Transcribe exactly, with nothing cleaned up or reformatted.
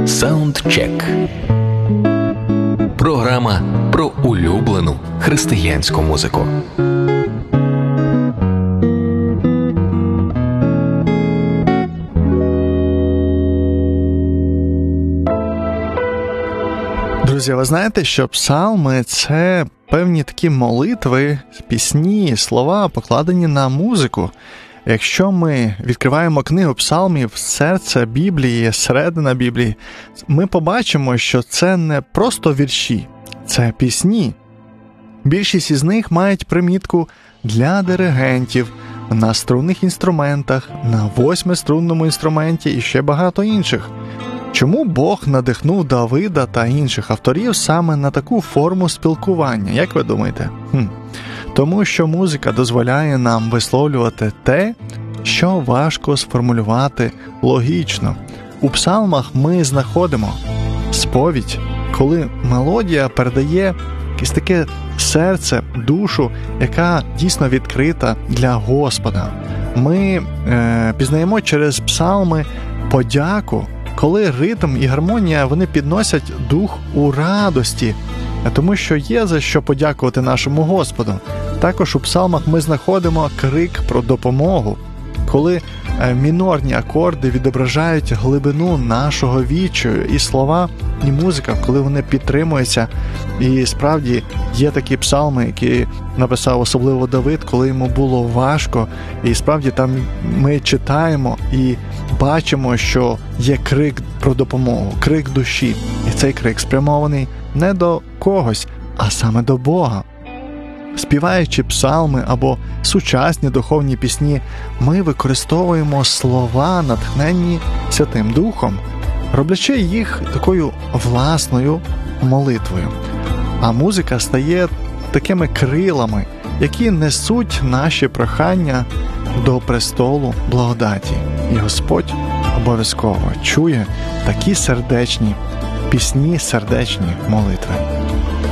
Саундчек. Програма про улюблену християнську музику. Друзі, ви знаєте, що псалми – це певні такі молитви, пісні, слова, покладені на музику. Якщо ми відкриваємо книгу псалмів, серце Біблії, середина Біблії, ми побачимо, що це не просто вірші, це пісні. Більшість із них мають примітку для диригентів, на струнних інструментах, на восьмиструнному інструменті і ще багато інших. Чому Бог надихнув Давида та інших авторів саме на таку форму спілкування, як ви думаєте? Хм. Тому що музика дозволяє нам висловлювати те, що важко сформулювати логічно. У псалмах ми знаходимо сповідь, коли мелодія передає якесь таке серце, душу, яка дійсно відкрита для Господа. Ми е, пізнаємо через псалми подяку, коли ритм і гармонія, вони підносять дух у радості, тому що є за що подякувати нашому Господу. Також у псалмах ми знаходимо крик про допомогу, коли мінорні акорди відображають глибину нашого відчаю, і слова, і музика, коли вони підтримуються. І справді є такі псалми, які написав особливо Давид, коли йому було важко, і справді там ми читаємо і бачимо, що є крик про допомогу, крик душі. І цей крик спрямований не до когось, а саме до Бога. Співаючи псалми або сучасні духовні пісні, ми використовуємо слова, натхненні Святим Духом, роблячи їх такою власною молитвою. А музика стає такими крилами, які несуть наші прохання до престолу благодаті. І Господь обов'язково чує такі сердечні пісні, сердечні молитви.